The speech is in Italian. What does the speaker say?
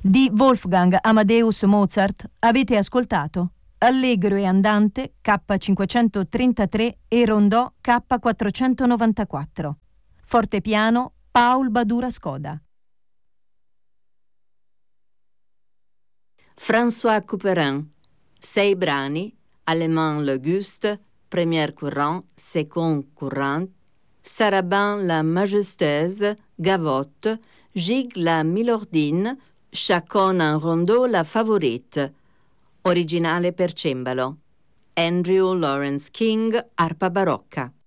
Di Wolfgang Amadeus Mozart avete ascoltato Allegro e Andante K533 e Rondò K494. Fortepiano Paul Badura Skoda. François Couperin. 6 brani: Allemand l'Auguste, Premier Courant, Second Courant, Sarabin la Majestueuse, Gavotte, Gigue la Milordine, Chacon un rondeau la Favorite. Originale per cembalo. Andrew Lawrence King, arpa barocca.